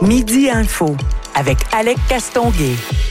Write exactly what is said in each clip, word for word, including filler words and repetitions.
Midi Info avec Alec Castonguay.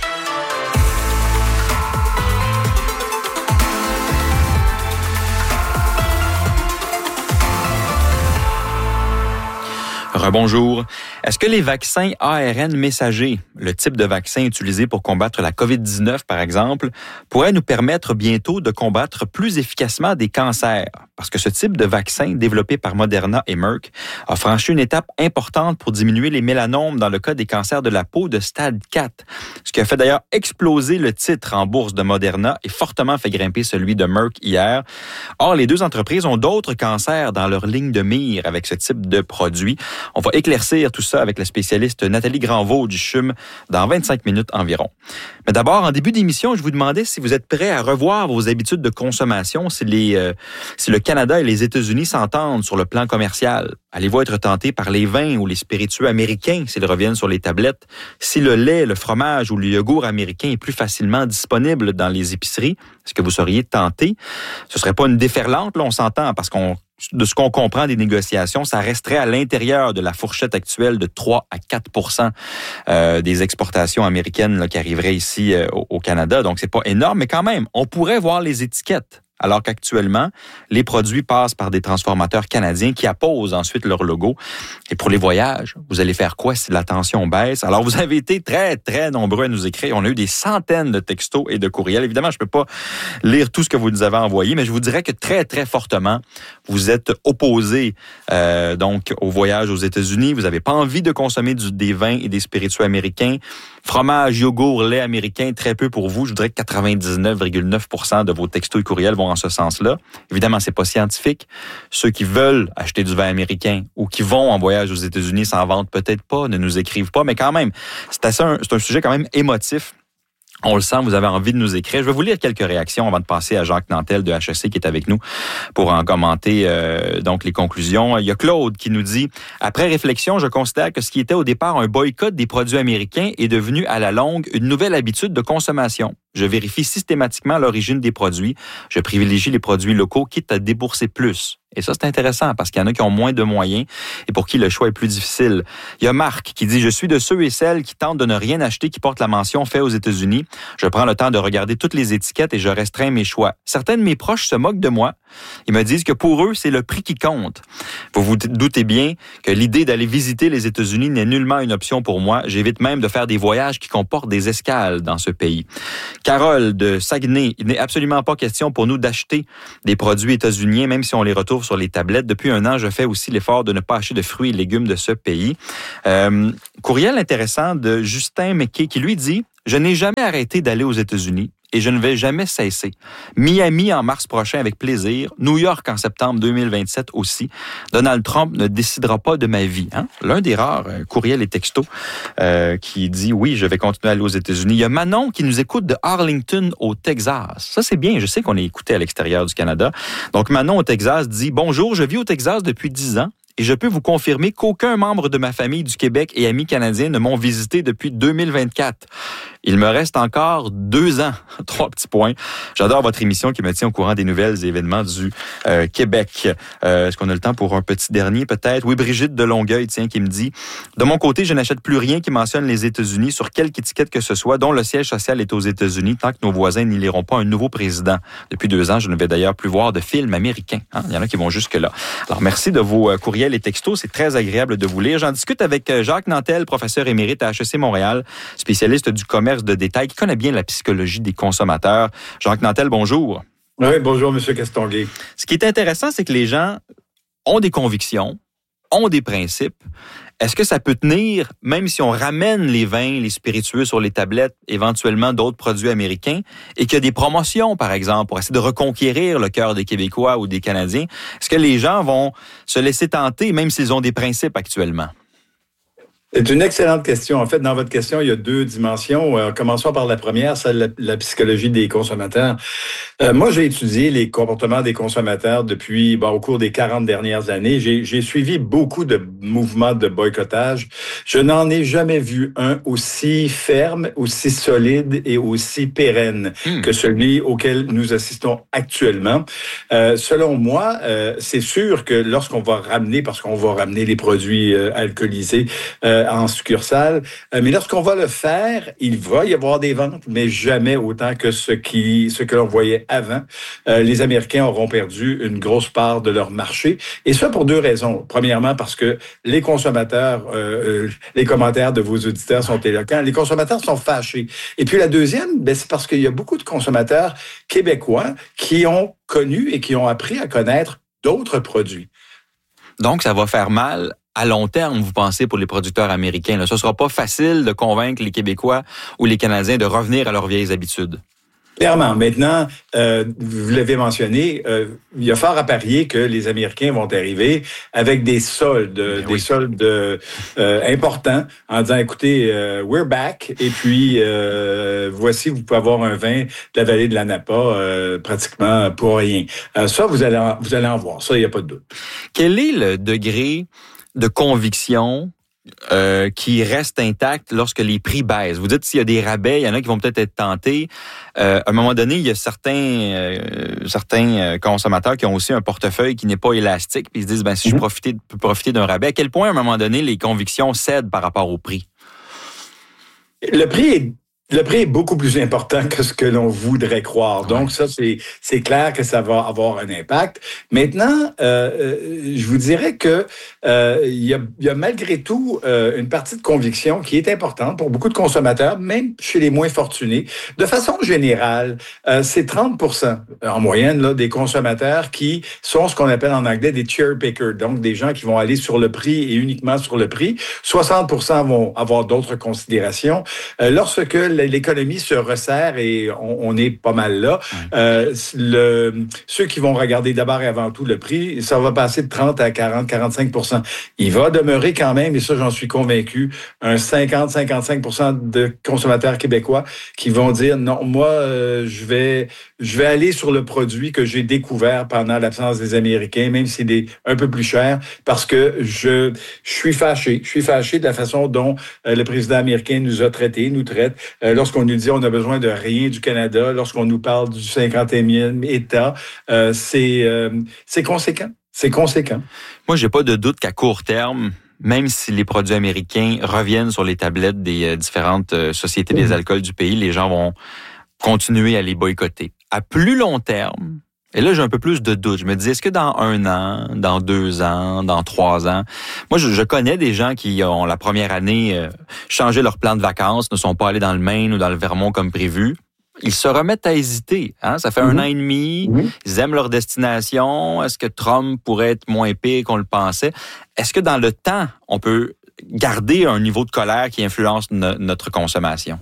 Rebonjour. Est-ce que les vaccins A R N messagers, le type de vaccin utilisé pour combattre la covid dix-neuf par exemple, pourraient nous permettre bientôt de combattre plus efficacement des cancers? Parce que ce type de vaccin, développé par Moderna et Merck, a franchi une étape importante pour diminuer les mélanomes dans le cas des cancers de la peau de stade quatre. Ce qui a fait d'ailleurs exploser le titre en bourse de Moderna et fortement fait grimper celui de Merck hier. Or, les deux entreprises ont d'autres cancers dans leur ligne de mire avec ce type de produit. On va éclaircir tout ça avec la spécialiste Nathalie Granvaux du C H U M dans vingt-cinq minutes environ. Mais d'abord, en début d'émission, je vous demandais si vous êtes prêts à revoir vos habitudes de consommation, si, les, euh, si le Canada et les États-Unis s'entendent sur le plan commercial. Allez-vous être tenté par les vins ou les spiritueux américains s'ils reviennent sur les tablettes? Si le lait, le fromage ou le yogourt américain est plus facilement disponible dans les épiceries, est-ce que vous seriez tenté? Ce serait pas une déferlante, là, on s'entend, parce qu'on de ce qu'on comprend des négociations, ça resterait à l'intérieur de la fourchette actuelle de trois à quatre pour cent euh, des exportations américaines là, qui arriveraient ici euh, au, au Canada. Donc, c'est pas énorme, mais quand même, on pourrait voir les étiquettes. Alors qu'actuellement, les produits passent par des transformateurs canadiens qui apposent ensuite leur logo. Et pour les voyages, vous allez faire quoi si la tension baisse? Alors, vous avez été très, très nombreux à nous écrire. On a eu des centaines de textos et de courriels. Évidemment, je ne peux pas lire tout ce que vous nous avez envoyé, mais je vous dirais que très, très fortement, vous êtes opposés euh, donc au voyage aux États-Unis. Vous n'avez pas envie de consommer du, des vins et des spiritueux américains. Fromage, yogourt, lait américain, très peu pour vous. Je dirais que quatre-vingt-dix-neuf virgule neuf pour cent de vos textos et courriels vont en ce sens-là. Évidemment, c'est pas scientifique. Ceux qui veulent acheter du vin américain ou qui vont en voyage aux États-Unis s'en vantent peut-être pas, ne nous écrivent pas, mais quand même, c'est assez un, c'est un sujet quand même émotif. On le sent, vous avez envie de nous écrire. Je vais vous lire quelques réactions avant de passer à Jacques Nantel de H E C qui est avec nous pour en commenter euh, donc les conclusions. Il y a Claude qui nous dit « Après réflexion, je considère que ce qui était au départ un boycott des produits américains est devenu à la longue une nouvelle habitude de consommation. Je vérifie systématiquement l'origine des produits. Je privilégie les produits locaux, quitte à débourser plus. » Et ça, c'est intéressant parce qu'il y en a qui ont moins de moyens et pour qui le choix est plus difficile. Il y a Marc qui dit « Je suis de ceux et celles qui tentent de ne rien acheter qui porte la mention « Fait aux États-Unis ». Je prends le temps de regarder toutes les étiquettes et je restreins mes choix. Certains de mes proches se moquent de moi. Ils me disent que pour eux, c'est le prix qui compte. Vous vous doutez bien que l'idée d'aller visiter les États-Unis n'est nullement une option pour moi. J'évite même de faire des voyages qui comportent des escales dans ce pays. Carole de Saguenay, il n'est absolument pas question pour nous d'acheter des produits états-uniens, même si on les retrouve sur les tablettes. Depuis un an, je fais aussi l'effort de ne pas acheter de fruits et légumes de ce pays. Euh, courriel intéressant de Justin McKay qui lui dit « Je n'ai jamais arrêté d'aller aux États-Unis et je ne vais jamais cesser. Miami en mars prochain avec plaisir. New York en septembre deux mille vingt-sept aussi. Donald Trump ne décidera pas de ma vie. Hein? » L'un des rares euh, courriels et textos euh, qui dit « Oui, je vais continuer à aller aux États-Unis. » Il y a Manon qui nous écoute de Arlington au Texas. Ça, c'est bien. Je sais qu'on est écouté à l'extérieur du Canada. Donc, Manon au Texas dit « Bonjour, je vis au Texas depuis dix ans. Et je peux vous confirmer qu'aucun membre de ma famille du Québec et amis canadiens ne m'ont visité depuis deux mille vingt-quatre. Il me reste encore deux ans. Trois petits points. J'adore votre émission qui me tient au courant des nouvelles et événements du euh, Québec. Euh, est-ce qu'on a le temps pour un petit dernier peut-être? Oui, Brigitte de Longueuil, tiens, qui me dit « De mon côté, je n'achète plus rien qui mentionne les États-Unis sur quelque étiquette que ce soit, dont le siège social est aux États-Unis, tant que nos voisins n'éliront pas un nouveau président. Depuis deux ans, je ne vais d'ailleurs plus voir de films américains. Hein? Il y en a qui vont jusque-là. Alors, merci de vos euh, courriels et textos. C'est très agréable de vous lire. J'en discute avec Jacques Nantel, professeur émérite à H E C Montréal, spécialiste du commerce de détail, qui connaît bien la psychologie des consommateurs. Jacques Nantel, bonjour. Oui, bonjour, M. Castonguay. Ce qui est intéressant, c'est que les gens ont des convictions, ont des principes. Est-ce que ça peut tenir, même si on ramène les vins, les spiritueux sur les tablettes, éventuellement d'autres produits américains, et qu'il y a des promotions, par exemple, pour essayer de reconquérir le cœur des Québécois ou des Canadiens, est-ce que les gens vont se laisser tenter, même s'ils ont des principes actuellement? C'est une excellente question. En fait, dans votre question, il y a deux dimensions. Euh, commençons par la première, celle de la, la psychologie des consommateurs. Euh, moi, j'ai étudié les comportements des consommateurs depuis, bon, au cours des quarante dernières années. J'ai, j'ai suivi beaucoup de mouvements de boycottage. Je n'en ai jamais vu un aussi ferme, aussi solide et aussi pérenne mmh. que celui auquel nous assistons actuellement. Euh, selon moi, euh, c'est sûr que lorsqu'on va ramener, parce qu'on va ramener les produits euh, alcoolisés, euh, euh, en succursale. Euh, mais lorsqu'on va le faire, il va y avoir des ventes, mais jamais autant que ce qui, ce que l'on voyait avant. Euh, les Américains auront perdu une grosse part de leur marché. Et ça pour deux raisons. Premièrement, parce que les consommateurs, euh, les commentaires de vos auditeurs sont éloquents. Les consommateurs sont fâchés. Et puis la deuxième, ben, c'est parce qu'il y a beaucoup de consommateurs québécois qui ont connu et qui ont appris à connaître d'autres produits. Donc, ça va faire mal à long terme, vous pensez, pour les producteurs américains. Là. Ce ne sera pas facile de convaincre les Québécois ou les Canadiens de revenir à leurs vieilles habitudes. Clairement. Maintenant, euh, vous l'avez mentionné, euh, il y a fort à parier que les Américains vont arriver avec des soldes, ben des oui. soldes euh, importants, en disant, écoutez, euh, we're back, et puis euh, voici, vous pouvez avoir un vin de la vallée de la Napa euh, pratiquement pour rien. Euh, ça, vous allez en, vous allez en voir. Ça, il n'y a pas de doute. Quel est le degré de conviction Euh, qui reste intact lorsque les prix baissent? Vous dites s'il y a des rabais, il y en a qui vont peut-être être tentés. Euh, à un moment donné, il y a certains euh, certains consommateurs qui ont aussi un portefeuille qui n'est pas élastique, puis ils se disent, ben si je profite, peux profiter d'un rabais. À quel point, à un moment donné, les convictions cèdent par rapport au prix? Le prix est Le prix est beaucoup plus important que ce que l'on voudrait croire. Donc, ça, c'est, c'est clair que ça va avoir un impact. Maintenant, euh, je vous dirais que euh, il y a, il y a malgré tout euh, une partie de conviction qui est importante pour beaucoup de consommateurs, même chez les moins fortunés. De façon générale, euh, c'est trente pour cent en moyenne là, des consommateurs qui sont ce qu'on appelle en anglais des cherry pickers, donc des gens qui vont aller sur le prix et uniquement sur le prix. soixante pour cent vont avoir d'autres considérations. Euh, lorsque l'économie se resserre et on, on est pas mal là. Euh, le, ceux qui vont regarder d'abord et avant tout le prix, ça va passer de trente à quarante, quarante-cinq pour cent. Il va demeurer quand même, et ça j'en suis convaincu, un cinquante à cinquante-cinq pour cent de consommateurs québécois qui vont dire non, moi euh, je vais je vais aller sur le produit que j'ai découvert pendant l'absence des Américains, même s'il est un peu plus cher, parce que je, je suis fâché. Je suis fâché de la façon dont euh, le président américain nous a traités, nous traite. Euh, lorsqu'on nous dit on a besoin de rien du Canada, lorsqu'on nous parle du cinquantième État, euh, c'est, euh, c'est conséquent. C'est conséquent. Moi, j'ai pas de doute qu'à court terme, même si les produits américains reviennent sur les tablettes des euh, différentes euh, sociétés des alcools du pays, les gens vont continuer à les boycotter. À plus long terme, et là, j'ai un peu plus de doute. Je me dis, est-ce que dans un an, dans deux ans, dans trois ans... Moi, je, je connais des gens qui ont, la première année, euh, changé leur plan de vacances, ne sont pas allés dans le Maine ou dans le Vermont comme prévu. Ils se remettent à hésiter. Hein? Ça fait mmh. un an et demi. Mmh. Ils aiment leur destination. Est-ce que Trump pourrait être moins pire qu'on le pensait? Est-ce que dans le temps, on peut garder un niveau de colère qui influence no- notre consommation?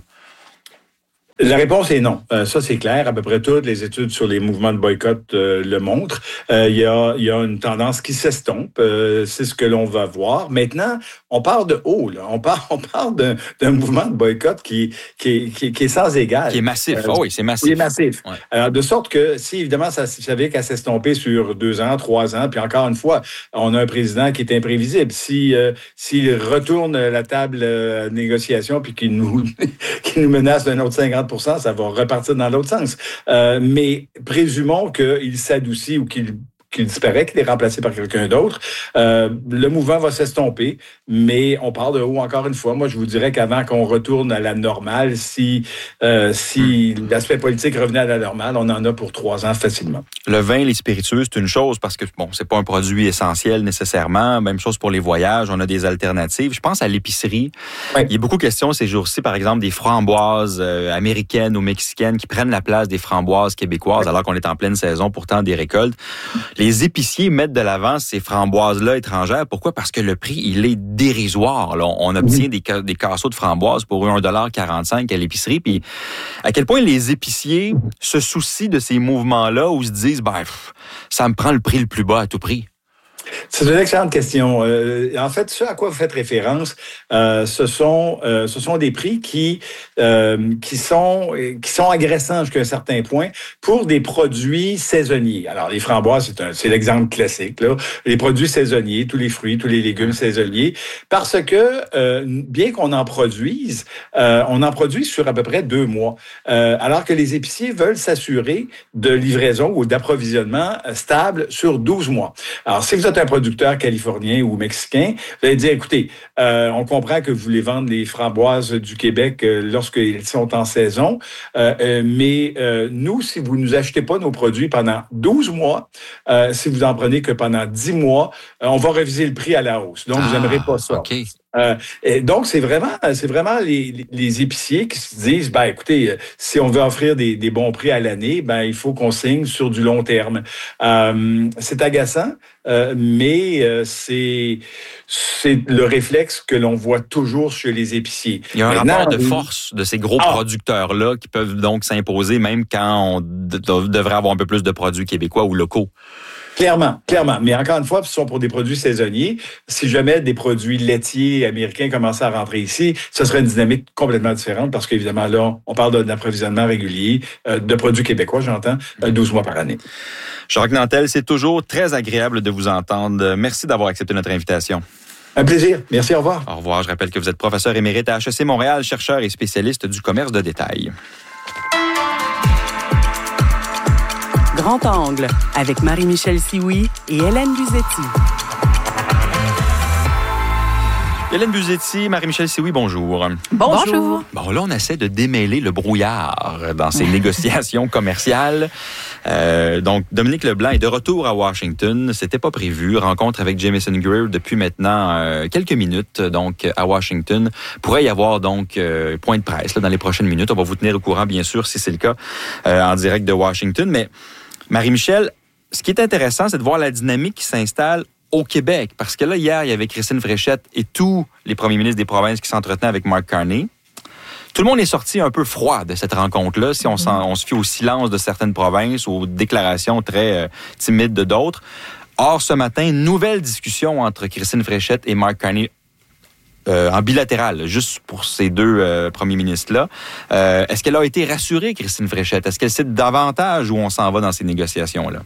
La réponse est non. Euh, ça, c'est clair. À peu près toutes les études sur les mouvements de boycott euh, le montrent. Euh, il y a, il y a une tendance qui s'estompe. Euh, c'est ce que l'on va voir. Maintenant, on part de haut. Là. On part, on part d'un, d'un mouvement de boycott qui, qui, qui, qui est sans égal. Qui est massif. Euh, oh oui, c'est massif. Qui est massif. Ouais. Alors, de sorte que si, évidemment, ça, ça vient qu'à s'estomper sur deux ans, trois ans, puis encore une fois, on a un président qui est imprévisible. Si, euh, s'il retourne la table euh, de négociation puis qu'il nous, qu'il nous menace d'un autre cinquante pour cent, ça va repartir dans l'autre sens. Euh, mais présumons qu'il s'adoucit ou qu'il qu'il disparaît, qu'il est remplacé par quelqu'un d'autre. Euh, le mouvement va s'estomper, mais on part de haut encore une fois. Moi, je vous dirais qu'avant qu'on retourne à la normale, si, euh, si l'aspect politique revenait à la normale, on en a pour trois ans facilement. Le vin, les spiritueux, c'est une chose parce que, bon, c'est pas un produit essentiel nécessairement. Même chose pour les voyages, on a des alternatives. Je pense à l'épicerie. Oui. Il y a beaucoup de questions ces jours-ci, par exemple, des framboises euh, américaines ou mexicaines qui prennent la place des framboises québécoises, oui. alors qu'on est en pleine saison, pourtant des récoltes. Les épiciers mettent de l'avant ces framboises-là étrangères. Pourquoi? Parce que le prix, il est dérisoire. Là, on obtient des, ca- des casseaux de framboises pour un dollar quarante-cinq à l'épicerie. Puis, à quel point les épiciers se soucient de ces mouvements-là où ils se disent, ben, pff, ça me prend le prix le plus bas à tout prix? C'est une excellente question. Euh, en fait, ce à quoi vous faites référence, euh, ce sont euh, ce sont des prix qui euh, qui sont qui sont agressants jusqu'à un certain point pour des produits saisonniers. Alors, les framboises, c'est un, c'est l'exemple classique là. Les produits saisonniers, tous les fruits, tous les légumes saisonniers, parce que euh, bien qu'on en produise, euh, on en produit sur à peu près deux mois, euh, alors que les épiciers veulent s'assurer de livraison ou d'approvisionnement stable sur douze mois. Alors, si vous êtes êtes un producteur californien ou mexicain, vous allez dire, écoutez, euh, on comprend que vous voulez vendre les framboises du Québec euh, lorsqu'ils sont en saison, euh, euh, mais euh, nous, si vous nous achetez pas nos produits pendant douze mois, euh, si vous en prenez que pendant dix mois, euh, on va réviser le prix à la hausse. Donc, ah, vous n'aimerez pas ça. Okay. Euh, et donc, c'est vraiment, c'est vraiment les, les épiciers qui se disent, ben, écoutez, si on veut offrir des, des bons prix à l'année, ben, il faut qu'on signe sur du long terme. Euh, c'est agaçant, euh, mais euh, c'est, c'est le réflexe que l'on voit toujours chez les épiciers. Il y a un Maintenant, rapport de force de ces gros ah. producteurs-là qui peuvent donc s'imposer même quand on de- de- devrait avoir un peu plus de produits québécois ou locaux. Clairement, clairement. Mais encore une fois, ce sont pour des produits saisonniers. Si jamais des produits laitiers américains commençaient à rentrer ici, ce serait une dynamique complètement différente parce qu'évidemment, là, on parle d'un approvisionnement régulier euh, de produits québécois, j'entends, douze mois par année. Jacques Nantel, c'est toujours très agréable de vous entendre. Merci d'avoir accepté notre invitation. Un plaisir. Merci, au revoir. Au revoir. Je rappelle que vous êtes professeur émérite à H E C Montréal, chercheur et spécialiste du commerce de détail. Grand Angle, avec Marie-Michel Sioui et Hélène Buzetti. Hélène Buzetti, Marie-Michel Sioui, bonjour. Bonjour. Bon, là, on essaie de démêler le brouillard dans ces négociations commerciales. Euh, donc, Dominique Leblanc est de retour à Washington. C'était pas prévu. Rencontre avec Jamieson Greer depuis maintenant euh, quelques minutes, donc à Washington. Pourrait y avoir donc euh, point de presse là, dans les prochaines minutes. On va vous tenir au courant, bien sûr, si c'est le cas, euh, en direct de Washington. Mais Marie-Michel, ce qui est intéressant, c'est de voir la dynamique qui s'installe au Québec. Parce que là, hier, il y avait Christine Fréchette et tous les premiers ministres des provinces qui s'entretenaient avec Mark Carney. Tout le monde est sorti un peu froid de cette rencontre-là, si on, on se fie au silence de certaines provinces, aux déclarations très euh, timides de d'autres. Or, ce matin, nouvelle discussion entre Christine Fréchette et Mark Carney euh, en bilatéral, juste pour ces deux euh, premiers ministres-là. Euh, est-ce qu'elle a été rassurée, Christine Fréchette? Est-ce qu'elle sait davantage où on s'en va dans ces négociations-là?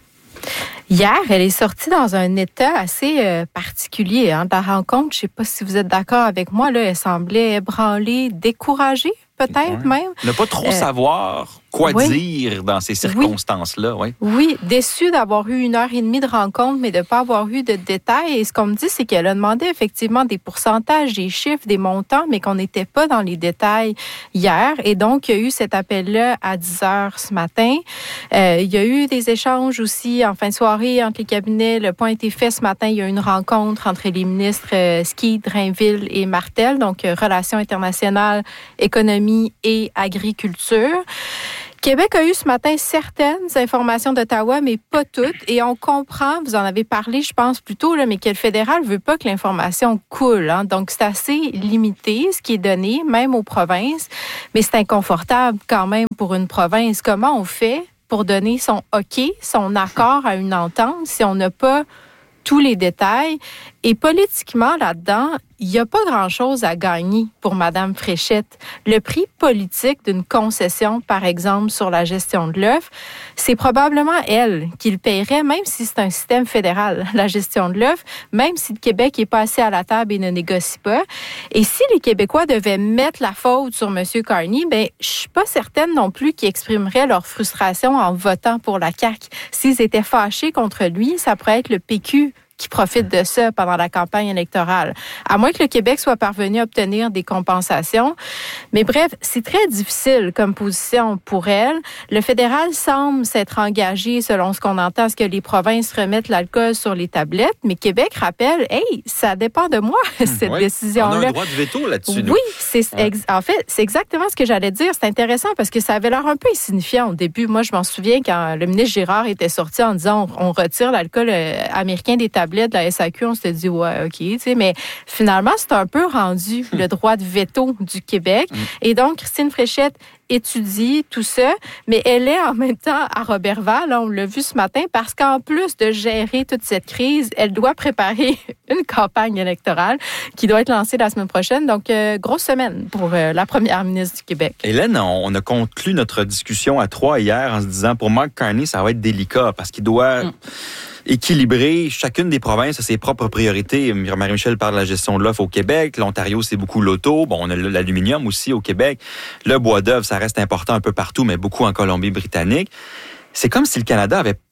Hier, elle est sortie dans un état assez euh, particulier. Hein, de la rencontre, je ne sais pas si vous êtes d'accord avec moi, là, elle semblait ébranlée, découragée, peut-être ouais. même. Ne pas trop euh, savoir quoi oui. dire dans ces circonstances-là. Oui, oui déçue d'avoir eu une heure et demie de rencontre, mais de ne pas avoir eu de détails. Et ce qu'on me dit, c'est qu'elle a demandé effectivement des pourcentages, des chiffres, des montants, mais qu'on n'était pas dans les détails hier. Et donc, il y a eu cet appel-là à dix heures ce matin. Euh, il y a eu des échanges aussi en fin de soirée entre les cabinets. Le point a été fait ce matin. Il y a eu une rencontre entre les ministres euh, Ski, Drainville et Martel, donc euh, Relations internationales, économie et agriculture. Québec a eu ce matin certaines informations d'Ottawa, mais pas toutes. Et on comprend, vous en avez parlé, je pense, plus tôt, là, mais que le fédéral veut pas que l'information coule. Hein. Donc, c'est assez limité, ce qui est donné, même aux provinces. Mais c'est inconfortable quand même pour une province. Comment on fait pour donner son OK, son accord à une entente, si on n'a pas tous les détails? Et politiquement, là-dedans, il n'y a pas grand-chose à gagner pour Mme Fréchette. Le prix politique d'une concession, par exemple, sur la gestion de l'œuf, c'est probablement elle qui le paierait, même si c'est un système fédéral, la gestion de l'œuf, même si le Québec n'est pas assis à la table et ne négocie pas. Et si les Québécois devaient mettre la faute sur M. Carney, ben, je ne suis pas certaine non plus qu'ils exprimeraient leur frustration en votant pour la C A Q. S'ils étaient fâchés contre lui, ça pourrait être le P Q qui profite de ça pendant la campagne électorale. À moins que le Québec soit parvenu à obtenir des compensations. Mais bref, c'est très difficile comme position pour elle. Le fédéral semble s'être engagé, selon ce qu'on entend, à ce que les provinces remettent l'alcool sur les tablettes. Mais Québec rappelle, hey, ça dépend de moi, cette oui. décision-là. On a un droit de veto là-dessus. Nous. Oui, c'est ex- en fait, c'est exactement ce que j'allais dire. C'est intéressant parce que ça avait l'air un peu insignifiant au début. Moi, je m'en souviens quand le ministre Girard était sorti en disant on, on retire l'alcool américain des tablettes de la S A Q, on s'était dit, ouais, OK, tu sais, mais finalement, c'est un peu rendu le droit de veto du Québec. Mm. Et donc, Christine Fréchette étudie tout ça, mais elle est en même temps à Roberval, on l'a vu ce matin, parce qu'en plus de gérer toute cette crise, elle doit préparer une campagne électorale qui doit être lancée la semaine prochaine. Donc, euh, grosse semaine pour euh, la première ministre du Québec. Hélène, on a conclu notre discussion à trois hier en se disant, pour Mark Carney, ça va être délicat parce qu'il doit... Mm. équilibrer. Chacune des provinces a ses propres priorités. Marie-Michel parle de la gestion de l'offre au Québec. L'Ontario, c'est beaucoup l'auto. Bon, on a l'aluminium aussi au Québec. Le bois d'œuvre, ça reste important un peu partout, mais beaucoup en Colombie-Britannique. C'est comme si le Canada avait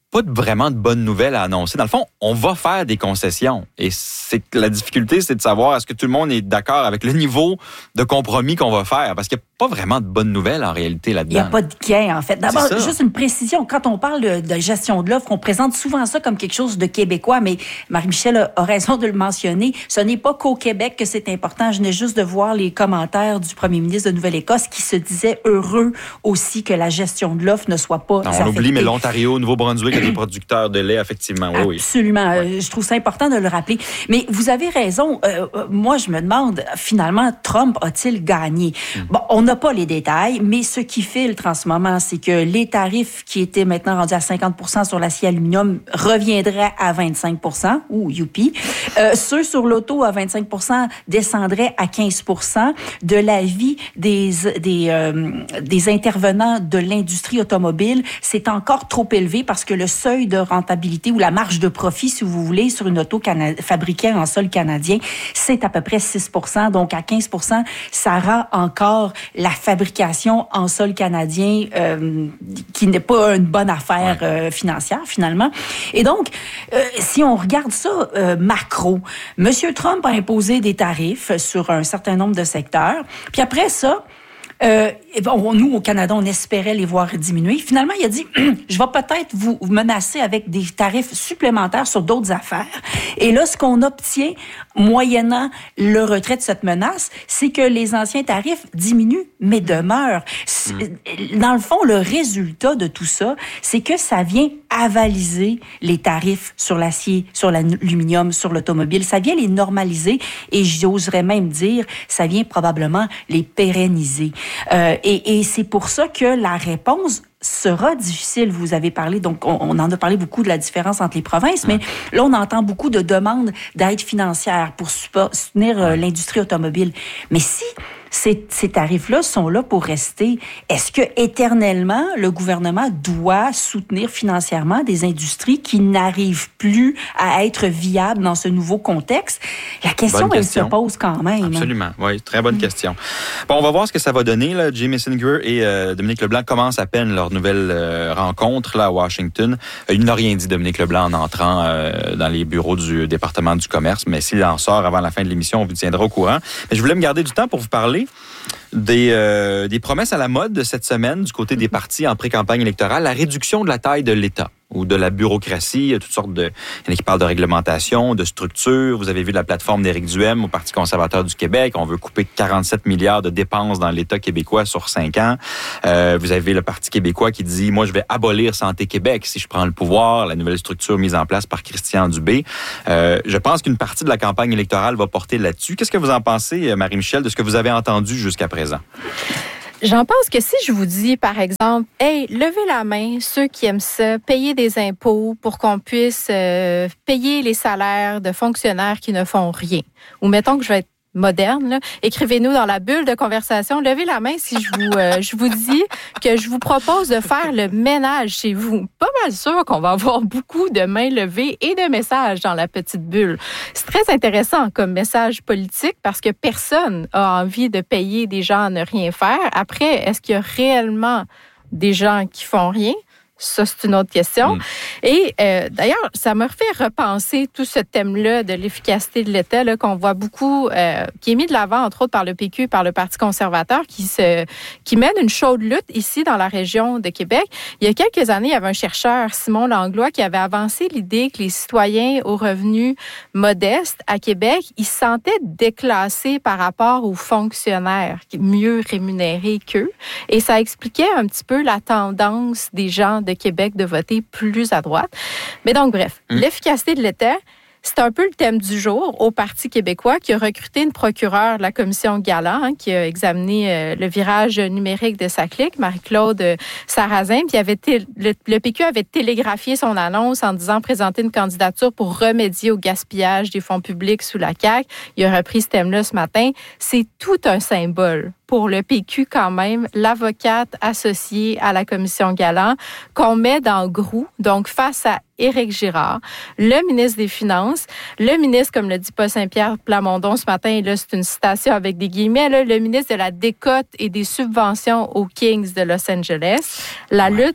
pas de, vraiment de bonnes nouvelles à annoncer. Dans le fond, on va faire des concessions. Et c'est la difficulté, c'est de savoir est-ce que tout le monde est d'accord avec le niveau de compromis qu'on va faire. Parce qu'il n'y a pas vraiment de bonnes nouvelles en réalité là-dedans. Il n'y a pas de gain, en fait. D'abord, juste une précision. Quand on parle de, de gestion de l'offre, on présente souvent ça comme quelque chose de québécois, mais Marie-Michel a raison de le mentionner. Ce n'est pas qu'au Québec que c'est important. Je venais juste de voir les commentaires du premier ministre de Nouvelle-Écosse qui se disait heureux aussi que la gestion de l'offre ne soit pas non, affectée. On oublie, mais l'Ontario, Nouveau-Brunswick, des producteurs de lait, effectivement. Oui, Absolument. Oui. Euh, je trouve ça important de le rappeler. Mais vous avez raison. Euh, moi, je me demande, finalement, Trump a-t-il gagné? Mm. Bon, on n'a pas les détails, mais ce qui filtre en ce moment, c'est que les tarifs qui étaient maintenant rendus à cinquante pour cent sur l'acier aluminium reviendraient à vingt-cinq pour cent. Ouh, youpi. Euh, ceux sur l'auto à vingt-cinq pour cent descendraient à quinze pour cent. De l'avis des, des, euh, des intervenants de l'industrie automobile, c'est encore trop élevé parce que le seuil de rentabilité ou la marge de profit, si vous voulez, sur une auto cana- fabriquée en sol canadien, c'est à peu près six pour cent. Donc, à quinze pour cent, ça rend encore la fabrication en sol canadien euh, qui n'est pas une bonne affaire ouais. euh, financière, finalement. Et donc, euh, si on regarde ça euh, macro, M. Trump a imposé des tarifs sur un certain nombre de secteurs. Puis après ça, Euh, et bon, nous, au Canada, on espérait les voir diminuer. Finalement, il a dit, je vais peut-être vous menacer avec des tarifs supplémentaires sur d'autres affaires. Et là, ce qu'on obtient, moyennant le retrait de cette menace, c'est que les anciens tarifs diminuent, mais demeurent. Mmh. Dans le fond, le résultat de tout ça, c'est que ça vient avaliser les tarifs sur l'acier, sur l'aluminium, sur l'automobile. Ça vient les normaliser et j'oserais même dire, ça vient probablement les pérenniser. Euh, et, et c'est pour ça que la réponse sera difficile. Vous avez parlé, donc on, on en a parlé beaucoup de la différence entre les provinces, mais là, on entend beaucoup de demandes d'aide financière pour soutenir euh, l'industrie automobile. Mais si Ces, ces tarifs-là sont là pour rester. Est-ce que éternellement le gouvernement doit soutenir financièrement des industries qui n'arrivent plus à être viables dans ce nouveau contexte? La question, elle se pose quand même. Absolument. Oui, très bonne mmh. question. Bon, on va voir ce que ça va donner. Là. Jay Messenger et euh, Dominique Leblanc commencent à peine leur nouvelle euh, rencontre là, à Washington. Euh, il n'a rien dit, Dominique Leblanc, en entrant euh, dans les bureaux du département du commerce, mais s'il en sort avant la fin de l'émission, on vous tiendra au courant. Mais je voulais me garder du temps pour vous parler Des, euh, des promesses à la mode de cette semaine du côté des partis en pré-campagne électorale, la réduction de la taille de l'État ou de la bureaucratie, il y a toutes sortes de... Il y en a qui parlent de réglementation, de structure. Vous avez vu la plateforme d'Éric Duhem au Parti conservateur du Québec. On veut couper quarante-sept milliards de dépenses dans l'État québécois sur cinq ans. Euh, vous avez le Parti québécois qui dit, moi, je vais abolir Santé Québec si je prends le pouvoir, la nouvelle structure mise en place par Christian Dubé. Euh, je pense qu'une partie de la campagne électorale va porter là-dessus. Qu'est-ce que vous en pensez, Marie-Michel, de ce que vous avez entendu jusqu'à présent? J'en pense que si je vous dis, par exemple, hey, levez la main, ceux qui aiment ça, payez des impôts pour qu'on puisse euh, payer les salaires de fonctionnaires qui ne font rien. Ou mettons que je vais être moderne, là. Écrivez-nous dans la bulle de conversation. Levez la main si je vous, euh, je vous dis que je vous propose de faire le ménage chez vous. Pas mal sûr qu'on va avoir beaucoup de mains levées et de messages dans la petite bulle. C'est très intéressant comme message politique parce que personne a envie de payer des gens à ne rien faire. Après, est-ce qu'il y a réellement des gens qui font rien? Ça, c'est une autre question. Mmh. Et euh, d'ailleurs, ça m'a fait repenser tout ce thème-là de l'efficacité de l'État là, qu'on voit beaucoup, euh, qui est mis de l'avant, entre autres, par le P Q, par le Parti conservateur, qui se, qui mène une chaude lutte ici dans la région de Québec. Il y a quelques années, il y avait un chercheur, Simon Langlois, qui avait avancé l'idée que les citoyens aux revenus modestes à Québec, ils se sentaient déclassés par rapport aux fonctionnaires mieux rémunérés qu'eux. Et ça expliquait un petit peu la tendance des gens de Québec de voter plus à droite. Mais donc, bref, mmh. l'efficacité de l'État, c'est un peu le thème du jour au Parti québécois qui a recruté une procureure de la commission Galland hein, qui a examiné euh, le virage numérique de sa clique, Marie-Claude euh, Sarrazin. Puis avait té- le, le P Q avait télégraphié son annonce en disant présenter une candidature pour remédier au gaspillage des fonds publics sous la C A Q. Il a repris ce thème-là ce matin. C'est tout un symbole pour le P Q quand même, l'avocate associée à la commission Galland, qu'on met dans le grou, donc face à Éric Girard, le ministre des Finances, le ministre, comme le dit Paul Saint-Pierre Plamondon ce matin, et là c'est une citation avec des guillemets, là, le ministre de la décote et des subventions aux Kings de Los Angeles. La ouais. lutte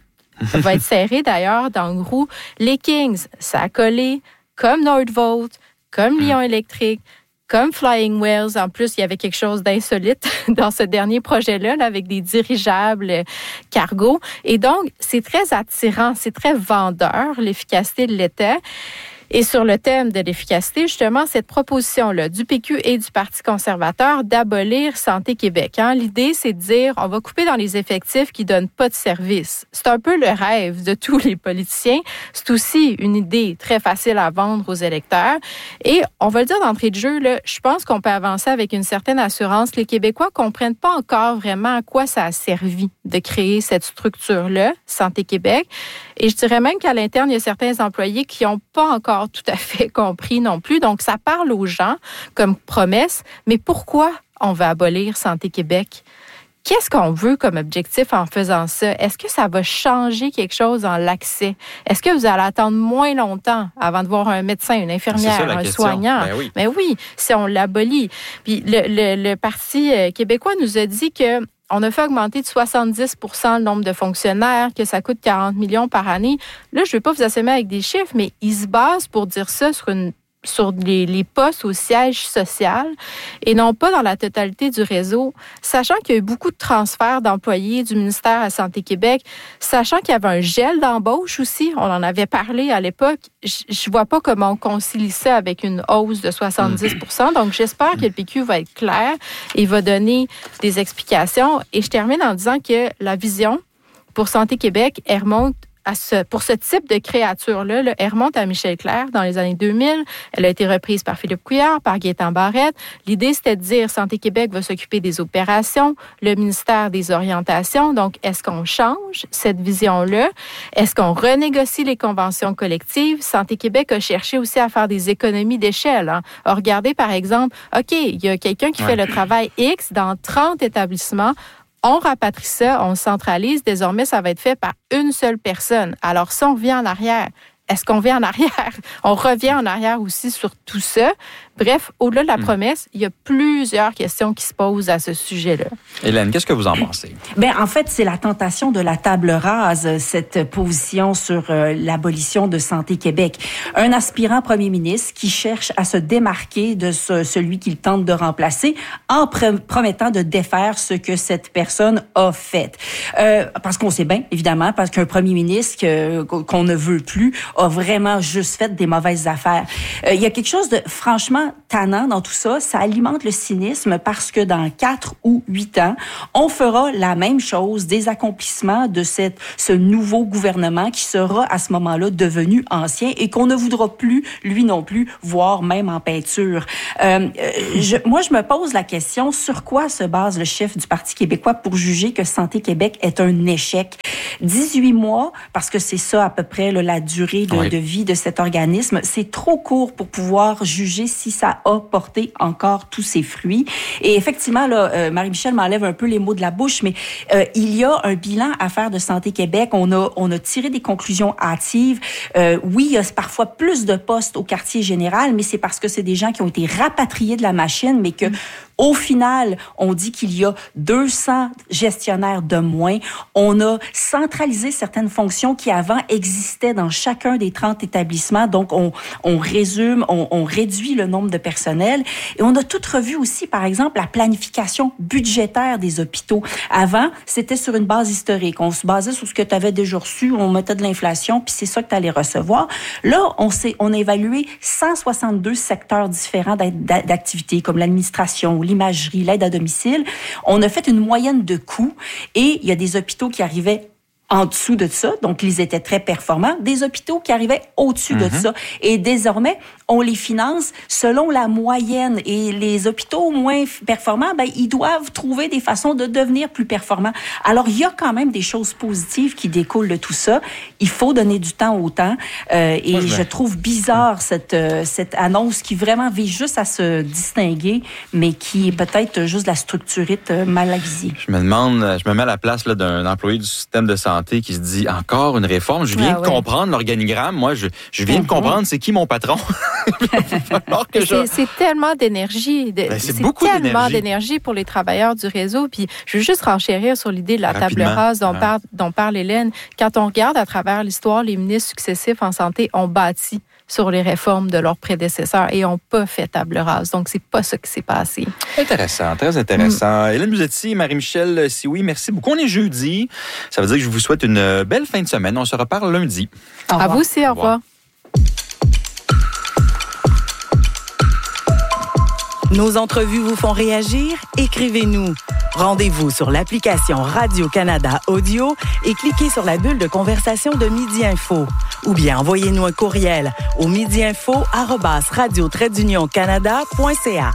va être serré d'ailleurs dans le roue. Les Kings, ça a collé, comme Nordvolt, comme Lion Électrique, comme Flying Whales. En plus, il y avait quelque chose d'insolite dans ce dernier projet-là, là, avec des dirigeables cargo. Et donc, c'est très attirant, c'est très vendeur, l'efficacité de l'État. Et sur le thème de l'efficacité, justement, cette proposition-là du P Q et du Parti conservateur d'abolir Santé Québec. Hein? L'idée, c'est de dire, on va couper dans les effectifs qui donnent pas de service. C'est un peu le rêve de tous les politiciens. C'est aussi une idée très facile à vendre aux électeurs. Et on va le dire d'entrée de jeu, là, je pense qu'on peut avancer avec une certaine assurance. Les Québécois comprennent pas encore vraiment à quoi ça a servi de créer cette structure-là, Santé Québec. Et je dirais même qu'à l'interne, il y a certains employés qui n'ont pas encore tout à fait compris non plus. Donc, ça parle aux gens comme promesse. Mais pourquoi on va abolir Santé Québec? Qu'est-ce qu'on veut comme objectif en faisant ça? Est-ce que ça va changer quelque chose dans l'accès? Est-ce que vous allez attendre moins longtemps avant de voir un médecin, une infirmière, ça, un question. soignant? Ben oui. Ben oui, si on l'abolit. Puis le, le, le Parti québécois nous a dit que on a fait augmenter de soixante-dix pour cent le nombre de fonctionnaires, que ça coûte quarante millions par année. Là, je ne vais pas vous assommer avec des chiffres, mais ils se basent pour dire ça sur une sur les, les postes au siège social et non pas dans la totalité du réseau, sachant qu'il y a eu beaucoup de transferts d'employés du ministère à Santé Québec, sachant qu'il y avait un gel d'embauche aussi, on en avait parlé à l'époque, je ne vois pas comment on concilie ça avec une hausse de soixante-dix pour cent, donc j'espère que le P Q va être clair et va donner des explications. Et je termine en disant que la vision pour Santé Québec, elle remonte À ce, pour ce type de créature-là, là, elle remonte à Michel Clerc dans les années deux mille. Elle a été reprise par Philippe Couillard, par Gaétan Barrette. L'idée, c'était de dire Santé Québec va s'occuper des opérations, le ministère des orientations. Donc, est-ce qu'on change cette vision-là? Est-ce qu'on renégocie les conventions collectives? Santé Québec a cherché aussi à faire des économies d'échelle. Hein. Regardez, par exemple, OK, il y a quelqu'un qui ouais. fait le travail X dans trente établissements. On rapatrie ça, on centralise. Désormais, ça va être fait par une seule personne. Alors, si on revient en arrière, est-ce qu'on revient en arrière? On revient en arrière aussi sur tout ça. Bref, au-delà de la promesse, il y a plusieurs questions qui se posent à ce sujet-là. Hélène, qu'est-ce que vous en pensez? Bien, en fait, c'est la tentation de la table rase, cette position sur euh, l'abolition de Santé Québec. Un aspirant premier ministre qui cherche à se démarquer de ce, celui qu'il tente de remplacer en pr- promettant de défaire ce que cette personne a fait. Euh, parce qu'on sait bien, évidemment, parce qu'un premier ministre que, qu'on ne veut plus a vraiment juste fait des mauvaises affaires. Euh, il y a quelque chose de franchement tannant dans tout ça, ça alimente le cynisme parce que dans quatre ou huit ans, on fera la même chose, des accomplissements de cette, ce nouveau gouvernement qui sera à ce moment-là devenu ancien et qu'on ne voudra plus, lui non plus, voir même en peinture. Euh, je, moi, je me pose la question, sur quoi se base le chef du Parti québécois pour juger que Santé Québec est un échec? dix-huit mois, parce que c'est ça à peu près là, la durée de, oui. de vie de cet organisme, c'est trop court pour pouvoir juger si ça a porté encore tous ses fruits. Et effectivement, là, euh, Marie-Michel m'enlève un peu les mots de la bouche, mais euh, il y a un bilan à faire de Santé Québec. On a, on a tiré des conclusions hâtives. Euh, oui, il y a parfois plus de postes au quartier général, mais c'est parce que c'est des gens qui ont été rapatriés de la machine, mais que, mmh. au final, on dit qu'il y a deux cents gestionnaires de moins. On a centralisé certaines fonctions qui avant existaient dans chacun des trente établissements. Donc, on, on résume, on, on réduit le nombre de personnel. Et on a tout revu aussi, par exemple, la planification budgétaire des hôpitaux. Avant, c'était sur une base historique. On se basait sur ce que tu avais déjà reçu, on mettait de l'inflation, puis c'est ça que tu allais recevoir. Là, on, s'est, on a évalué cent soixante-deux secteurs différents d'activités, comme l'administration, l'imagerie, l'aide à domicile. On a fait une moyenne de coûts et il y a des hôpitaux qui arrivaient en dessous de ça, donc ils étaient très performants, des hôpitaux qui arrivaient au-dessus mm-hmm. de ça. Et désormais, on les finance selon la moyenne. Et les hôpitaux moins performants, ben, ils doivent trouver des façons de devenir plus performants. Alors, il y a quand même des choses positives qui découlent de tout ça. Il faut donner du temps au temps. Euh, et ouais, je trouve bizarre cette, euh, cette annonce qui vraiment vise juste à se distinguer, mais qui est peut-être juste la structurite mal avisée. Je me demande, je me mets à la place là, d'un employé du système de santé santé qui se dit encore une réforme. Je viens ah, de ouais. comprendre l'organigramme. Moi, je, je viens mm-hmm. de comprendre c'est qui mon patron. que je... c'est, c'est tellement d'énergie. De, ben, c'est c'est beaucoup tellement d'énergie. d'énergie pour les travailleurs du réseau. Puis je veux juste renchérir sur l'idée de la Rapidement. table rase dont, ouais. parle, dont parle Hélène. Quand on regarde à travers l'histoire, les ministres successifs en santé ont bâti sur les réformes de leurs prédécesseurs et n'ont pas fait table rase. Donc, c'est pas ça qui s'est passé. Intéressant, très intéressant. Mm. Hélène Buzzetti, Marie-Michel Sioui, merci beaucoup. On est jeudi. Ça veut dire que je vous souhaite une belle fin de semaine. On se reparle lundi. Au revoir. À vous aussi, au revoir. Nos entrevues vous font réagir? Écrivez-nous. Rendez-vous sur l'application Radio-Canada Audio et cliquez sur la bulle de conversation de Midi Info. Ou bien envoyez-nous un courriel au midiinfo arobase radio trait d'union canada point c a.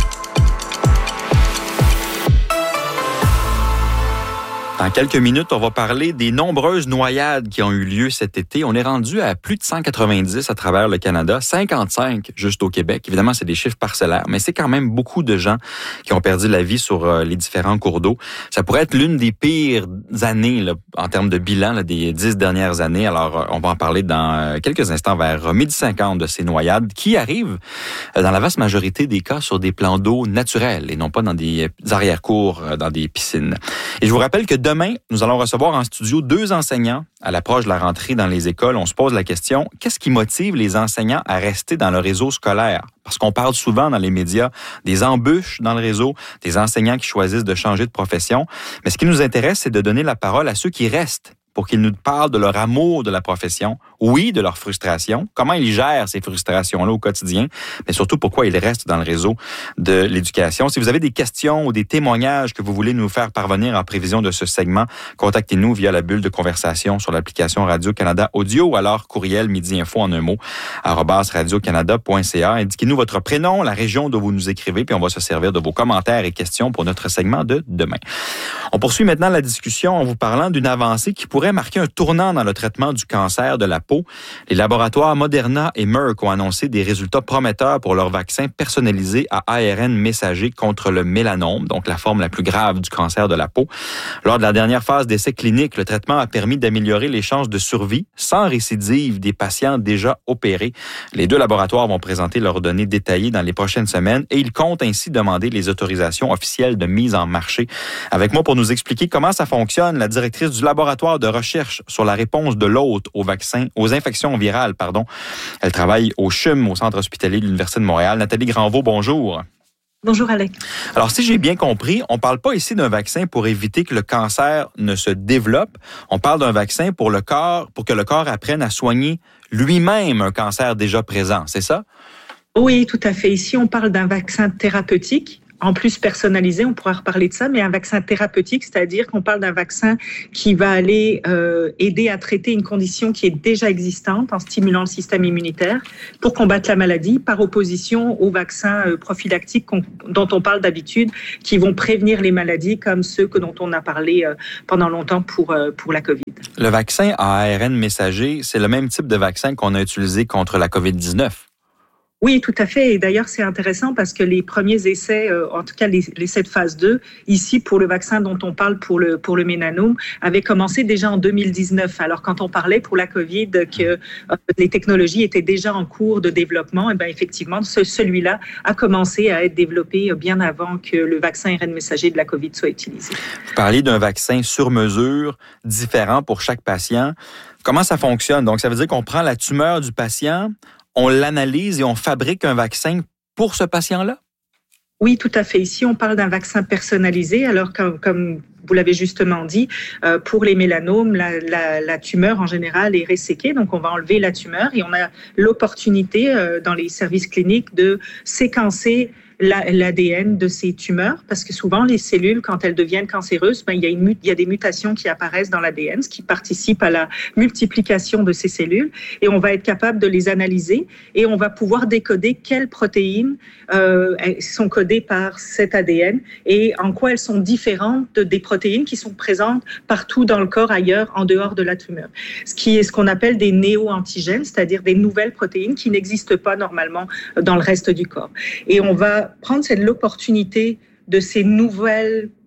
Dans quelques minutes, on va parler des nombreuses noyades qui ont eu lieu cet été. On est rendu à plus de cent quatre-vingt-dix à travers le Canada, cinquante-cinq juste au Québec. Évidemment, c'est des chiffres parcellaires, mais c'est quand même beaucoup de gens qui ont perdu la vie sur les différents cours d'eau. Ça pourrait être l'une des pires années là, en termes de bilan là, des dix dernières années. Alors, on va en parler dans quelques instants vers midi cinquante de ces noyades qui arrivent dans la vaste majorité des cas sur des plans d'eau naturels et non pas dans des arrière-cours, dans des piscines. Et je vous rappelle que demain, nous allons recevoir en studio deux enseignants. À l'approche de la rentrée dans les écoles, on se pose la question, qu'est-ce qui motive les enseignants à rester dans le réseau scolaire? Parce qu'on parle souvent dans les médias des embûches dans le réseau, des enseignants qui choisissent de changer de profession. Mais ce qui nous intéresse, c'est de donner la parole à ceux qui restent pour qu'ils nous parlent de leur amour de la profession, oui, de leur frustration, comment ils gèrent ces frustrations-là au quotidien, mais surtout pourquoi ils restent dans le réseau de l'éducation. Si vous avez des questions ou des témoignages que vous voulez nous faire parvenir en prévision de ce segment, contactez-nous via la bulle de conversation sur l'application Radio-Canada Audio ou alors courriel midiinfo en un mot, arobase radio-canada point c a. Indiquez-nous votre prénom, la région d'où vous nous écrivez, puis on va se servir de vos commentaires et questions pour notre segment de demain. On poursuit maintenant la discussion en vous parlant d'une avancée qui pourrait marquer un tournant dans le traitement du cancer de la peau. Les laboratoires Moderna et Merck ont annoncé des résultats prometteurs pour leur vaccin personnalisé à A R N messager contre le mélanome, donc la forme la plus grave du cancer de la peau. Lors de la dernière phase d'essai clinique, le traitement a permis d'améliorer les chances de survie sans récidive des patients déjà opérés. Les deux laboratoires vont présenter leurs données détaillées dans les prochaines semaines et ils comptent ainsi demander les autorisations officielles de mise en marché. Avec moi pour nous expliquer comment ça fonctionne, la directrice du laboratoire de recherche sur la réponse de l'hôte aux vaccins, aux infections virales, pardon. Elle travaille au C H U M, au Centre hospitalier de l'Université de Montréal. Nathalie Granvaux, bonjour. Bonjour, Alec. Alors, si j'ai bien compris, on ne parle pas ici d'un vaccin pour éviter que le cancer ne se développe. On parle d'un vaccin pour le corps, pour que le corps apprenne à soigner lui-même un cancer déjà présent, c'est ça? Oui, tout à fait. Ici, on parle d'un vaccin thérapeutique. En plus personnalisé, on pourra reparler de ça, mais un vaccin thérapeutique, c'est-à-dire qu'on parle d'un vaccin qui va aller euh, aider à traiter une condition qui est déjà existante en stimulant le système immunitaire pour combattre la maladie, par opposition aux vaccins euh, prophylactiques dont on parle d'habitude, qui vont prévenir les maladies comme ceux que dont on a parlé euh, pendant longtemps pour, euh, pour la COVID. Le vaccin à A R N messager, c'est le même type de vaccin qu'on a utilisé contre la covid dix-neuf. Oui, tout à fait. Et d'ailleurs, c'est intéressant parce que les premiers essais, euh, en tout cas les, les essais de phase deux, ici pour le vaccin dont on parle pour le, pour le mélanome, avaient commencé déjà en deux mille dix-neuf. Alors quand on parlait pour la COVID que euh, les technologies étaient déjà en cours de développement, et bien effectivement, ce, celui-là a commencé à être développé bien avant que le vaccin A R N messager de la COVID soit utilisé. Vous parliez d'un vaccin sur mesure, différent pour chaque patient. Comment ça fonctionne? Donc, ça veut dire qu'on prend la tumeur du patient, on l'analyse et on fabrique un vaccin pour ce patient-là? Oui, tout à fait. Ici, on parle d'un vaccin personnalisé. Alors, comme, comme vous l'avez justement dit, euh, pour les mélanomes, la, la, la tumeur en général est resséquée. Donc, on va enlever la tumeur et on a l'opportunité euh, dans les services cliniques de séquencer l'A D N de ces tumeurs, parce que souvent, les cellules, quand elles deviennent cancéreuses, ben, il y a une, il y a des mutations qui apparaissent dans l'A D N, ce qui participe à la multiplication de ces cellules, et on va être capable de les analyser, et on va pouvoir décoder quelles protéines euh, sont codées par cet A D N, et en quoi elles sont différentes de, des protéines qui sont présentes partout dans le corps ailleurs, en dehors de la tumeur. Ce qui est ce qu'on appelle des néo-antigènes, c'est-à-dire des nouvelles protéines qui n'existent pas normalement dans le reste du corps. Et on va prendre cette, l'opportunité de ces nouvelles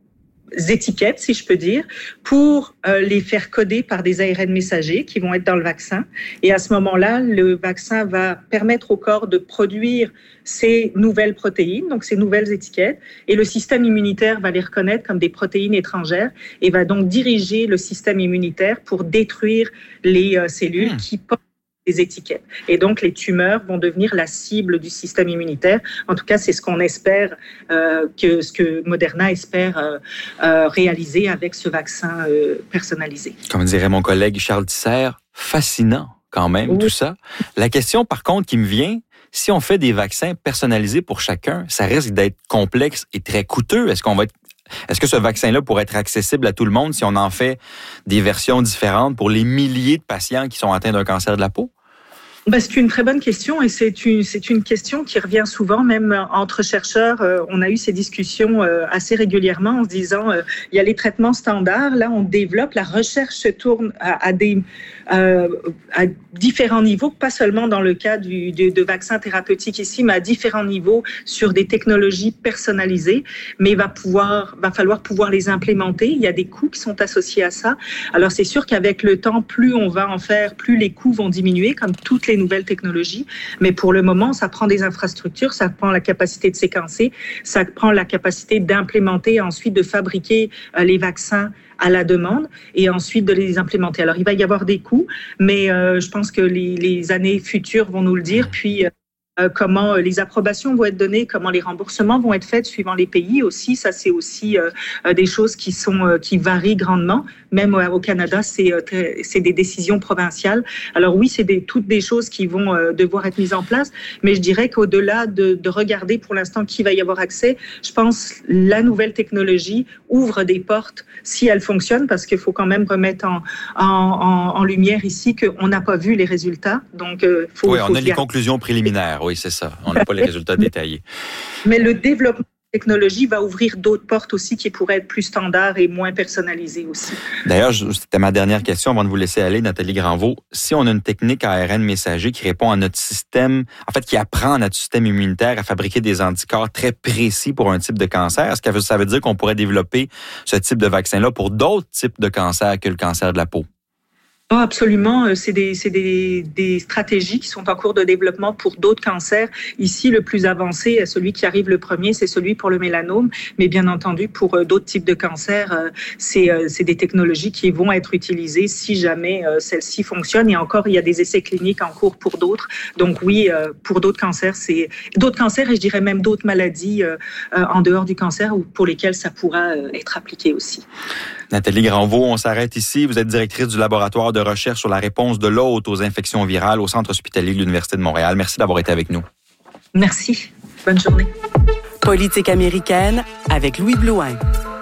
étiquettes, si je peux dire, pour euh, les faire coder par des A R N messagers qui vont être dans le vaccin. Et à ce moment-là, le vaccin va permettre au corps de produire ces nouvelles protéines, donc ces nouvelles étiquettes, et le système immunitaire va les reconnaître comme des protéines étrangères et va donc diriger le système immunitaire pour détruire les euh, cellules mmh. qui portent des étiquettes. Et donc, les tumeurs vont devenir la cible du système immunitaire. En tout cas, c'est ce qu'on espère, euh, que ce que Moderna espère euh, euh, réaliser avec ce vaccin euh, personnalisé. Comme dirait mon collègue Charles Tisser, fascinant quand même, oui. tout ça. La question, par contre, qui me vient, si on fait des vaccins personnalisés pour chacun, ça risque d'être complexe et très coûteux. Est-ce qu'on va être Est-ce que ce vaccin-là pourrait être accessible à tout le monde si on en fait des versions différentes pour les milliers de patients qui sont atteints d'un cancer de la peau? Ben, c'est une très bonne question et c'est une, c'est une question qui revient souvent, même entre chercheurs. Euh, on a eu ces discussions euh, assez régulièrement en se disant euh, il y a les traitements standards, là on développe, la recherche se tourne à, à des euh, à différents niveaux, pas seulement dans le cas du, de, de vaccins thérapeutiques ici, mais à différents niveaux sur des technologies personnalisées. Mais il va pouvoir, va falloir pouvoir les implémenter. Il y a des coûts qui sont associés à ça. Alors c'est sûr qu'avec le temps, plus on va en faire, plus les coûts vont diminuer, comme toutes les nouvelles technologies. Mais pour le moment, ça prend des infrastructures, ça prend la capacité de séquencer, ça prend la capacité d'implémenter et ensuite de fabriquer euh, les vaccins à la demande et ensuite de les implémenter. Alors, il va y avoir des coûts, mais euh, je pense que les, les années futures vont nous le dire. Puis, euh, Euh, comment euh, les approbations vont être données, comment les remboursements vont être faits suivant les pays aussi. Ça, c'est aussi euh, des choses qui sont euh, qui varient grandement. Même euh, au Canada, c'est euh, très, c'est des décisions provinciales. Alors oui, c'est des, toutes des choses qui vont euh, devoir être mises en place. Mais je dirais qu'au-delà de, de regarder pour l'instant qui va y avoir accès, je pense la nouvelle technologie ouvre des portes si elle fonctionne, parce qu'il faut quand même remettre en, en, en, en lumière ici qu'on n'a pas vu les résultats. Donc, euh, faut, oui, faut on a les conclusions préliminaires. Oui, c'est ça. On n'a pas les résultats détaillés. Mais le développement de la technologie va ouvrir d'autres portes aussi qui pourraient être plus standards et moins personnalisées aussi. D'ailleurs, c'était ma dernière question avant de vous laisser aller, Nathalie Granvaux. Si on a une technique A R N messager qui répond à notre système, en fait, qui apprend à notre système immunitaire à fabriquer des anticorps très précis pour un type de cancer, est-ce que ça veut dire qu'on pourrait développer ce type de vaccin-là pour d'autres types de cancers que le cancer de la peau? Oh, absolument. C'est des, c'est des, des stratégies qui sont en cours de développement pour d'autres cancers. Ici, le plus avancé, celui qui arrive le premier, c'est celui pour le mélanome. Mais bien entendu, pour d'autres types de cancers, c'est, c'est des technologies qui vont être utilisées si jamais celles-ci fonctionnent. Et encore, il y a des essais cliniques en cours pour d'autres. Donc oui, pour d'autres cancers, c'est d'autres cancers et je dirais même d'autres maladies en dehors du cancer ou pour lesquelles ça pourra être appliqué aussi. Nathalie Granvaux, on s'arrête ici. Vous êtes directrice du laboratoire de recherche sur la réponse de l'hôte aux infections virales au Centre hospitalier de l'Université de Montréal. Merci d'avoir été avec nous. Merci. Bonne journée. Politique américaine avec Louis Blouin.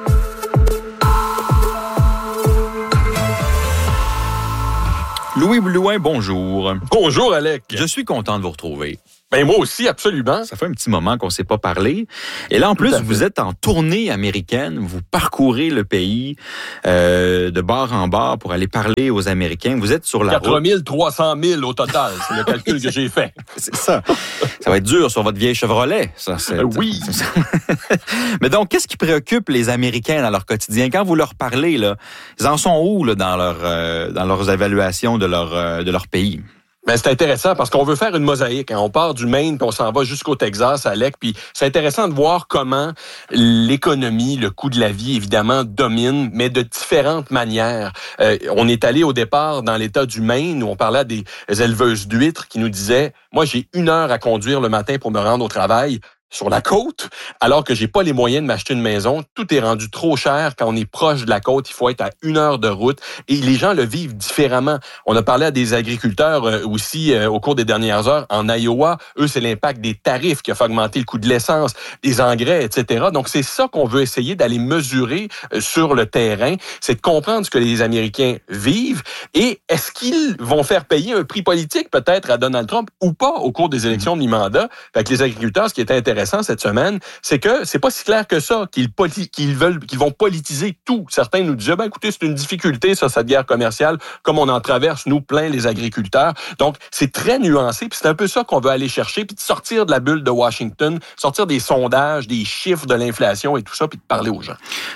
Louis Blouin, bonjour. Bonjour, Alec. Je suis content de vous retrouver. Ben moi aussi, absolument. Ça fait un petit moment qu'on ne s'est pas parlé. Et là, en plus, vous êtes en tournée américaine. Vous parcourez le pays euh, de bar en bar pour aller parler aux Américains. Vous êtes sur la quatre mille trois cents mille au total, c'est le calcul que j'ai fait. C'est ça. Ça va être dur sur votre vieille Chevrolet. Ça, c'est... Euh, oui. Mais donc, qu'est-ce qui préoccupe les Américains dans leur quotidien? Quand vous leur parlez, là, ils en sont où là, dans, leur, euh, dans leurs évaluations de leur, euh, de leur pays? Ben, c'est intéressant parce qu'on veut faire une mosaïque. Hein. On part du Maine puis on s'en va jusqu'au Texas, Alec. Puis c'est intéressant de voir comment l'économie, le coût de la vie, évidemment, domine, mais de différentes manières. Euh, on est allé au départ dans l'État du Maine où on parlait à des éleveuses d'huîtres qui nous disaient « Moi, j'ai une heure à conduire le matin pour me rendre au travail. » sur la côte, alors que j'ai pas les moyens de m'acheter une maison. Tout est rendu trop cher. Quand on est proche de la côte, il faut être à une heure de route. Et les gens le vivent différemment. On a parlé à des agriculteurs aussi euh, au cours des dernières heures. En Iowa, eux, c'est l'impact des tarifs qui a fait augmenter le coût de l'essence, des engrais, et cetera. Donc, c'est ça qu'on veut essayer d'aller mesurer euh, sur le terrain. C'est de comprendre ce que les Américains vivent et est-ce qu'ils vont faire payer un prix politique peut-être à Donald Trump ou pas au cours des élections de mi-mandat. Fait que les agriculteurs, ce qui est intéressant cette semaine, c'est que c'est pas si clair que ça qu'ils, poli- qu'ils veulent, qu'ils vont politiser tout. Certains nous disaient, ben écoutez, c'est une difficulté, ça, cette guerre commerciale, comme on en traverse, nous, plein les agriculteurs. Donc, c'est très nuancé, puis c'est un peu ça qu'on veut aller chercher, puis de sortir de la bulle de Washington, sortir des sondages, des chiffres de l'inflation et tout ça, puis de parler aux gens.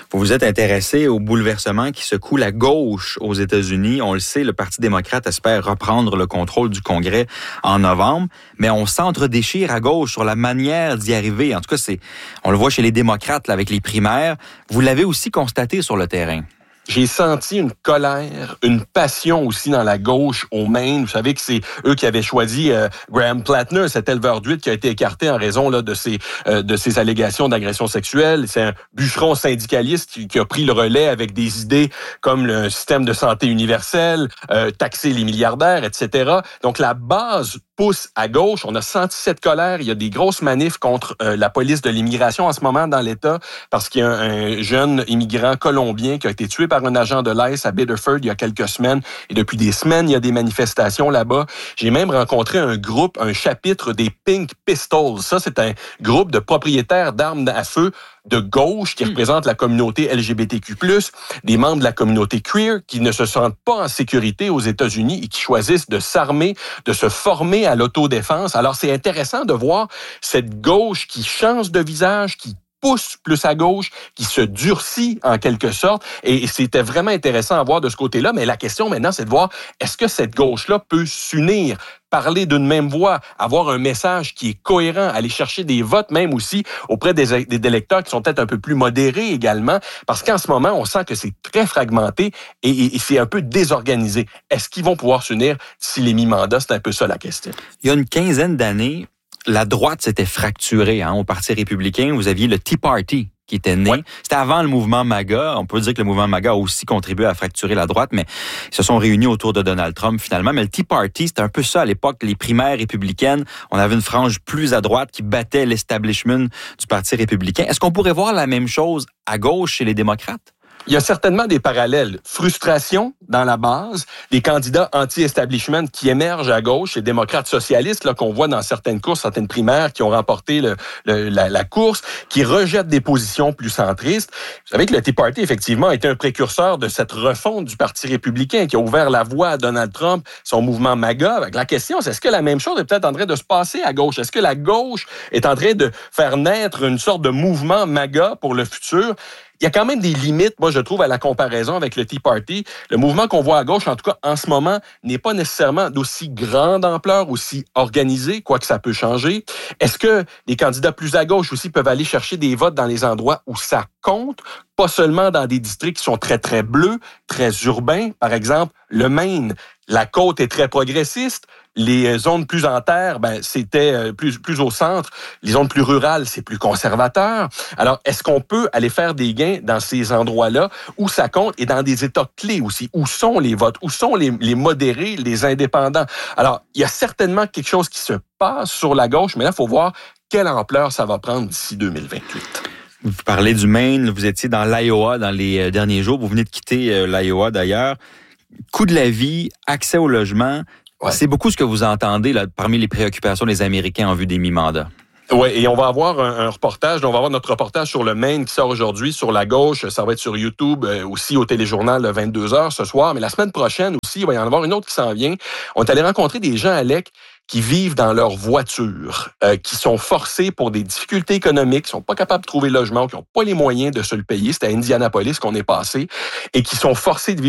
Vous vous êtes intéressé au bouleversement qui secoue la gauche aux États-Unis. On le sait, le Parti démocrate espère reprendre le contrôle du Congrès en novembre, mais on s'entre-déchire à gauche sur la manière d'y arriver. En tout cas, c'est, on le voit chez les démocrates là, avec les primaires. Vous l'avez aussi constaté sur le terrain. J'ai senti une colère, une passion aussi dans la gauche au Maine. Vous savez que c'est eux qui avaient choisi euh, Graham Plattner, cet éleveur d'huîtres qui a été écarté en raison là, de ses euh, de ses allégations d'agression sexuelle. C'est un bûcheron syndicaliste qui, qui a pris le relais avec des idées comme le système de santé universel, euh, taxer les milliardaires, et cetera. Donc la base pousse à gauche. On a senti cette colère. Il y a des grosses manifs contre euh, la police de l'immigration en ce moment dans l'État parce qu'il y a un, un jeune immigrant colombien qui a été tué par un agent de l'I C E à Biddeford il y a quelques semaines. Et depuis des semaines, il y a des manifestations là-bas. J'ai même rencontré un groupe, un chapitre des Pink Pistols. Ça, c'est un groupe de propriétaires d'armes à feu de gauche qui représente la communauté L G B T Q plus, des membres de la communauté queer qui ne se sentent pas en sécurité aux États-Unis et qui choisissent de s'armer, de se former à l'autodéfense. Alors, c'est intéressant de voir cette gauche qui change de visage, qui pousse plus à gauche, qui se durcit en quelque sorte. Et c'était vraiment intéressant à voir de ce côté-là. Mais la question maintenant, c'est de voir, est-ce que cette gauche-là peut s'unir, parler d'une même voix, avoir un message qui est cohérent, aller chercher des votes même aussi auprès des, des électeurs qui sont peut-être un peu plus modérés également, parce qu'en ce moment, on sent que c'est très fragmenté et, et, et c'est un peu désorganisé. Est-ce qu'ils vont pouvoir s'unir d'ici les mi-mandats? C'est un peu ça la question. Il y a une quinzaine d'années, la droite s'était fracturée hein, au Parti républicain. Vous aviez le Tea Party qui était né. Ouais. C'était avant le mouvement MAGA. On peut dire que le mouvement MAGA a aussi contribué à fracturer la droite, mais ils se sont réunis autour de Donald Trump finalement. Mais le Tea Party, c'était un peu ça à l'époque. Les primaires républicaines, on avait une frange plus à droite qui battait l'establishment du Parti républicain. Est-ce qu'on pourrait voir la même chose à gauche chez les démocrates? Il y a certainement des parallèles. Frustration dans la base, des candidats anti-establishment qui émergent à gauche, les démocrates socialistes là, qu'on voit dans certaines courses, certaines primaires qui ont remporté le, le, la, la course, qui rejettent des positions plus centristes. Vous savez que le Tea Party, effectivement, a été un précurseur de cette refonte du Parti républicain qui a ouvert la voie à Donald Trump, son mouvement MAGA. La question, c'est est-ce que la même chose est peut-être en train de se passer à gauche? Est-ce que la gauche est en train de faire naître une sorte de mouvement MAGA pour le futur? Il y a quand même des limites, moi, je trouve, à la comparaison avec le Tea Party. Le mouvement qu'on voit à gauche, en tout cas, en ce moment, n'est pas nécessairement d'aussi grande ampleur, aussi organisé, quoique ça peut changer. Est-ce que les candidats plus à gauche aussi peuvent aller chercher des votes dans les endroits où ça compte? Pas seulement dans des districts qui sont très, très bleus, très urbains. Par exemple, le Maine. La côte est très progressiste. Les zones plus en terre, ben, c'était plus, plus au centre. Les zones plus rurales, c'est plus conservateur. Alors, est-ce qu'on peut aller faire des gains dans ces endroits-là où ça compte et dans des États clés aussi? Où sont les votes? Où sont les, les modérés, les indépendants? Alors, il y a certainement quelque chose qui se passe sur la gauche, mais là, il faut voir quelle ampleur ça va prendre d'ici deux mille vingt-huit. Vous parlez du Maine, vous étiez dans l'Iowa dans les derniers jours. Vous venez de quitter l'Iowa d'ailleurs. Coût de la vie, accès au logement, ouais. C'est beaucoup ce que vous entendez là, parmi les préoccupations des Américains en vue des mi-mandats. Oui, et on va avoir un, un reportage, on va avoir notre reportage sur le Maine qui sort aujourd'hui sur la gauche, ça va être sur YouTube, euh, aussi au téléjournal le vingt-deux heures ce soir, mais la semaine prochaine aussi, il va y en avoir une autre qui s'en vient. On est allé rencontrer des gens, Alec, qui vivent dans leur voiture, euh, qui sont forcés pour des difficultés économiques, qui sont pas capables de trouver logement, qui n'ont pas les moyens de se le payer. C'est à Indianapolis qu'on est passé, et qui sont forcés de vivre